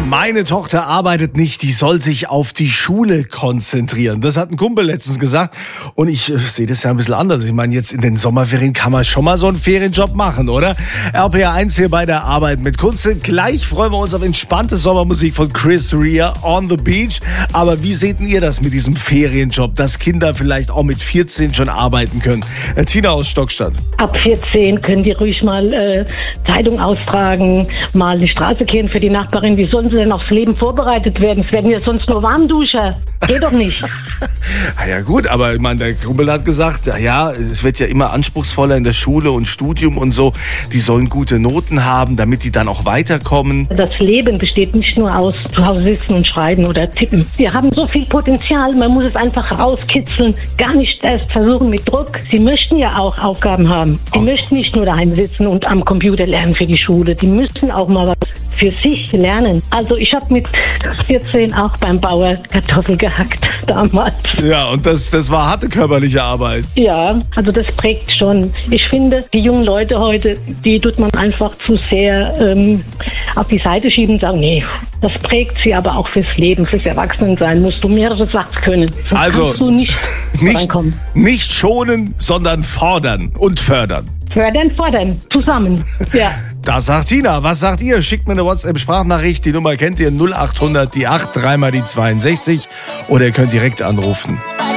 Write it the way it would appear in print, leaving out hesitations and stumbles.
Meine Tochter arbeitet nicht, die soll sich auf die Schule konzentrieren. Das hat ein Kumpel letztens gesagt und ich sehe das ja ein bisschen anders. Ich meine, jetzt in den Sommerferien kann man schon mal so einen Ferienjob machen, oder? RPR1 hier bei der Arbeit mit Kunze. Gleich freuen wir uns auf entspannte Sommermusik von Chris Rea, On the Beach. Aber wie seht ihr das mit diesem Ferienjob, dass Kinder vielleicht auch mit 14 schon arbeiten können? Tina aus Stockstadt. Ab 14 können die ruhig mal Zeitung austragen, mal die Straße kehren für die Nachbarin. Wie sollen sie denn aufs Leben vorbereitet werden? Es werden ja sonst nur Warmduscher. Geht doch nicht. Ja gut, aber ich meine, der Kumpel hat gesagt, ja, es wird ja immer anspruchsvoller in der Schule und Studium und so. Die sollen gute Noten haben, damit die dann auch weiterkommen. Das Leben besteht nicht nur aus zu Hause sitzen und schreiben oder tippen. Wir haben so viel Potenzial, man muss es einfach rauskitzeln. Gar nicht erst versuchen mit Druck. Sie möchten ja auch Aufgaben haben. Sie möchten nicht nur daheim sitzen und am Computer lernen für die Schule. Die müssen auch mal was für sich lernen. Also ich habe mit 14 auch beim Bauer Kartoffel gehackt damals. Ja, und das war harte körperliche Arbeit. Ja, also das prägt schon. Ich finde, die jungen Leute heute, die tut man einfach zu sehr auf die Seite schieben und sagen, nee, das prägt sie aber auch fürs Leben, fürs Erwachsenensein. Musst du mehrere Sachen können. Sonst Also kannst du nicht vorankommen. Nicht schonen, sondern fordern und fördern. Fordern, zusammen, ja. Das sagt Tina. Was sagt ihr? Schickt mir eine WhatsApp-Sprachnachricht. Die Nummer kennt ihr, 0800 die 8 3 mal die 62. Oder ihr könnt direkt anrufen.